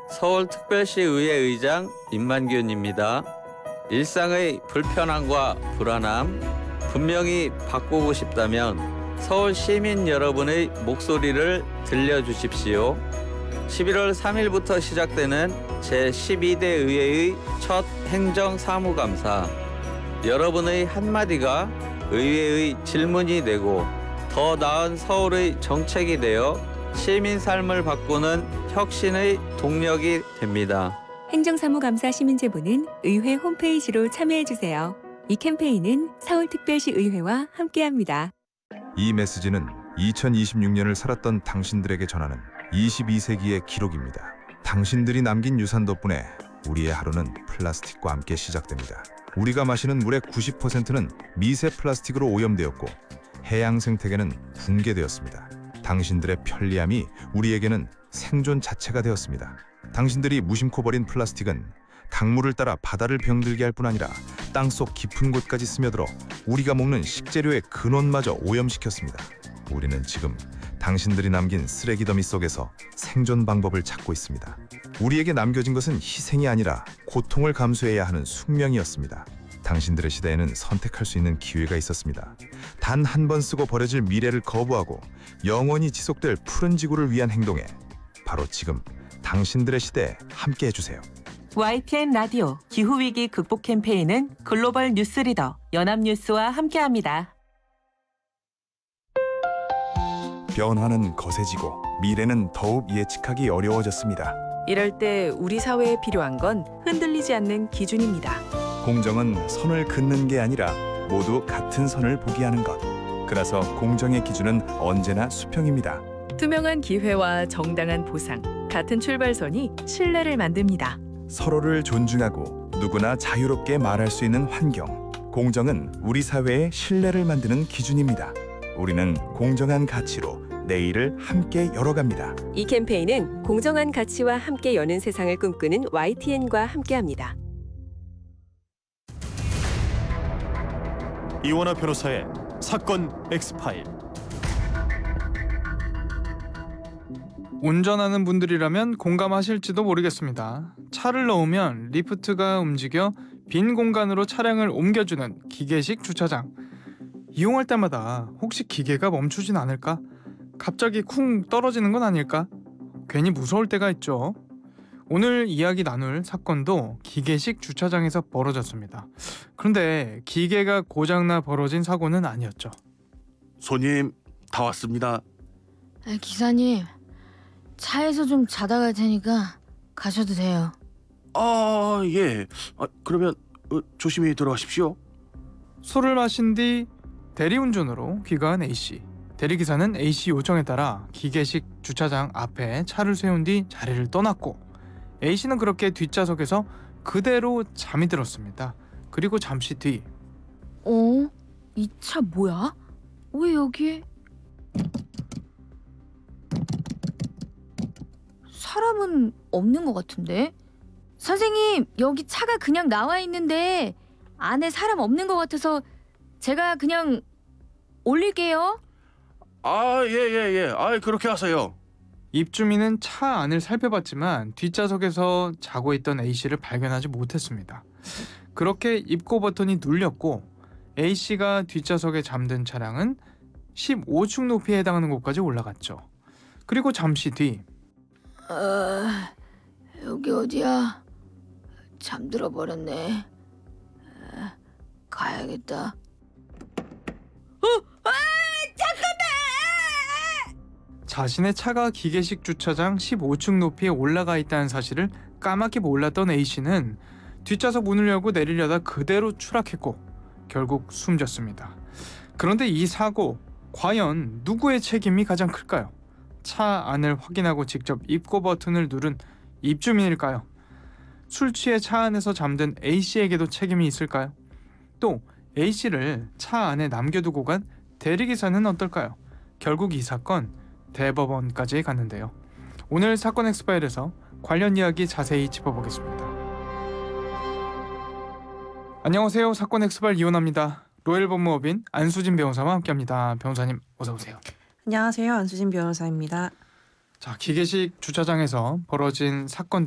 서울특별시의회 의장 임만균입니다. 일상의 불편함과 불안함 분명히 바꾸고 싶다면 서울 시민 여러분의 목소리를 들려주십시오. 11월 3일부터 시작되는 제12대 의회의 첫 행정사무감사. 여러분의 한마디가 의회의 질문이 되고 더 나은 서울의 정책이 되어 시민 삶을 바꾸는 혁신의 동력이 됩니다. 행정사무감사 시민제보는 의회 홈페이지로 참여해주세요. 이 캠페인은 서울특별시 의회와 함께합니다. 이 메시지는 2026년을 살았던 당신들에게 전하는 22세기의 기록입니다. 당신들이 남긴 유산 덕분에 우리의 하루는 플라스틱과 함께 시작됩니다. 우리가 마시는 물의 90%는 미세 플라스틱으로 오염되었고 해양 생태계는 붕괴되었습니다. 당신들의 편리함이 우리에게는 생존 자체가 되었습니다. 당신들이 무심코 버린 플라스틱은 강물을 따라 바다를 병들게 할 뿐 아니라 땅속 깊은 곳까지 스며들어 우리가 먹는 식재료의 근원마저 오염시켰습니다. 우리는 지금 당신들이 남긴 쓰레기 더미 속에서 생존 방법을 찾고 있습니다. 우리에게 남겨진 것은 희생이 아니라 고통을 감수해야 하는 숙명이었습니다. 당신들의 시대에는 선택할 수 있는 기회가 있었습니다. 단 한 번 쓰고 버려질 미래를 거부하고 영원히 지속될 푸른 지구를 위한 행동에 바로 지금 당신들의 시대에 함께 해주세요. YTN 라디오 기후위기 극복 캠페인은 글로벌 뉴스리더 연합뉴스와 함께합니다. 변화는 거세지고 미래는 더욱 예측하기 어려워졌습니다. 이럴 때 우리 사회에 필요한 건 흔들리지 않는 기준입니다. 공정은 선을 긋는 게 아니라 모두 같은 선을 보게 하는 것. 그래서 공정의 기준은 언제나 수평입니다. 투명한 기회와 정당한 보상, 같은 출발선이 신뢰를 만듭니다. 서로를 존중하고 누구나 자유롭게 말할 수 있는 환경. 공정은 우리 사회의 신뢰를 만드는 기준입니다. 우리는 공정한 가치로 내일을 함께 열어갑니다. 이 캠페인은 공정한 가치와 함께 여는 세상을 꿈꾸는 YTN과 함께합니다. 이원화 변호사의 사건 X파일. 운전하는 분들이라면 공감하실지도 모르겠습니다. 차를 넣으면 리프트가 움직여 빈 공간으로 차량을 옮겨주는 기계식 주차장. 이용할 때마다 혹시 기계가 멈추진 않을까? 갑자기 쿵 떨어지는 건 아닐까? 괜히 무서울 때가 있죠. 오늘 이야기 나눌 사건도 기계식 주차장에서 벌어졌습니다. 그런데 기계가 고장나 벌어진 사고는 아니었죠. 손님, 다 왔습니다. 기사님, 차에서 좀 자다 갈 테니까 가셔도 돼요. 아, 예. 그러면 조심히 들어가십시오. 술을 마신 뒤 대리운전으로 귀가한 A씨. 대리기사는 A씨 요청에 따라 기계식 주차장 앞에 차를 세운 뒤 자리를 떠났고 A씨는 그렇게 뒷좌석에서 그대로 잠이 들었습니다. 그리고 잠시 뒤 이 차 뭐야? 왜 여기에? 사람은 없는 것 같은데? 선생님, 여기 차가 그냥 나와 있는데 안에 사람 없는 것 같아서 제가 그냥 올릴게요. 예. 그렇게 하세요. 입주민은 차 안을 살펴봤지만 뒷좌석에서 자고 있던 A씨를 발견하지 못했습니다. 그렇게 입고 버튼이 눌렸고 A씨가 뒷좌석에 잠든 차량은 15층 높이에 해당하는 곳까지 올라갔죠. 그리고 잠시 뒤 여기 어디야? 잠들어 버렸네. 가야겠다. 자신의 차가 기계식 주차장 15층 높이에 올라가 있다는 사실을 까맣게 몰랐던 A씨는 뒷좌석 문을 열고 내리려다 그대로 추락했고 결국 숨졌습니다. 그런데 이 사고, 과연 누구의 책임이 가장 클까요? 차 안을 확인하고 직접 입고 버튼을 누른 입주민일까요? 술 취해 차 안에서 잠든 A씨에게도 책임이 있을까요? 또 A씨를 차 안에 남겨두고 간 대리기사는 어떨까요? 결국 이 사건 대법원까지 갔는데요. 오늘 사건 엑스파일에서 관련 이야기 자세히 짚어보겠습니다. 안녕하세요. 사건 엑스파일 이온합니다. 로엘 법무법인 안수진 변호사와 함께합니다. 변호사님 어서 오세요. 안녕하세요. 안수진 변호사입니다. 자, 기계식 주차장에서 벌어진 사건